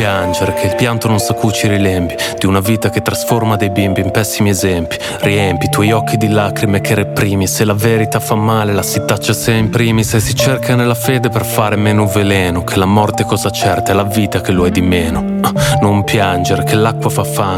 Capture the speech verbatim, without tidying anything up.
piangere, che il pianto non sa cucire i lembi di una vita che trasforma dei bimbi in pessimi esempi. Riempi i tuoi occhi di lacrime che reprimi. Se la verità fa male la si taccia se imprimi. Se si cerca nella fede per fare meno veleno, che la morte è cosa certa, è la vita che lo è di meno. Non piangere, che l'acqua fa fango